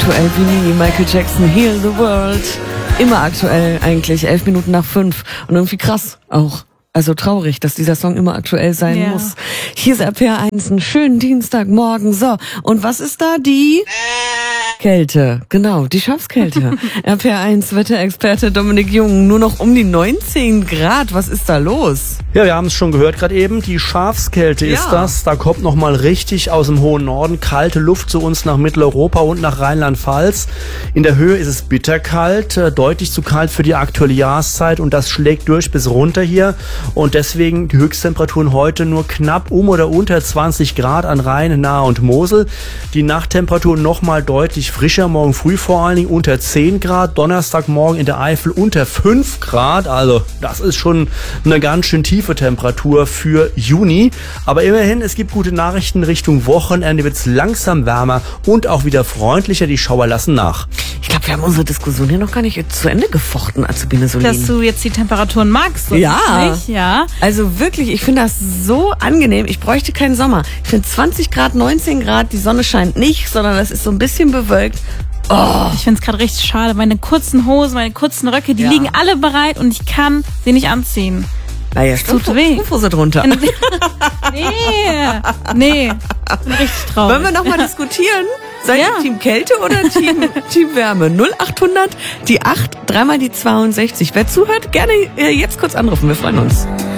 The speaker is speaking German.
aktuell wie nie. Michael Jackson, Heal the World. Immer aktuell eigentlich, 11 Minuten nach 5. Und irgendwie krass auch. Also traurig, dass dieser Song immer aktuell sein muss. Hier ist RPR1, einen schönen Dienstagmorgen. So, und was ist da? Die Kälte. Genau, die Schafskälte. RPR1 Wetterexperte Dominik Jung. Nur noch um die 19 Grad. Was ist da los? Ja, wir haben es schon gehört gerade eben. Die Schafskälte ist das. Da kommt nochmal richtig aus dem hohen Norden kalte Luft zu uns nach Mitteleuropa und nach Rheinland-Pfalz. In der Höhe ist es bitterkalt, deutlich zu kalt für die aktuelle Jahreszeit. Und das schlägt durch bis runter hier. Und deswegen die Höchsttemperaturen heute nur knapp um oder unter 20 Grad an Rhein, Nahe und Mosel. Die Nachttemperaturen nochmal deutlich frischer, morgen früh vor allen Dingen unter 10 Grad. Donnerstagmorgen in der Eifel unter 5 Grad. Also das ist schon eine ganz schön tiefe Temperatur für Juni. Aber immerhin, es gibt gute Nachrichten. Richtung Wochenende wird es langsam wärmer und auch wieder freundlicher. Die Schauer lassen nach. Ich glaube, wir haben unsere Diskussion hier noch gar nicht zu Ende gefochten, Azubine Solin. Dass du jetzt die Temperaturen magst, oder nicht? Ja. Also wirklich, ich finde das so angenehm. Ich bräuchte keinen Sommer. Ich finde 20 Grad, 19 Grad, die Sonne scheint nicht, sondern das ist so ein bisschen bewölkt. Oh. Ich finde es gerade richtig schade. Meine kurzen Hosen, meine kurzen Röcke, die liegen alle bereit und ich kann sie nicht anziehen. Naja, tut weh. Strumpfhose drunter. Nee. Ich bin richtig traurig. Wollen wir nochmal diskutieren? Seid ihr Team Kälte oder Team Wärme? 0800, die 8, dreimal die 62. Wer zuhört, gerne jetzt kurz anrufen. Wir freuen uns.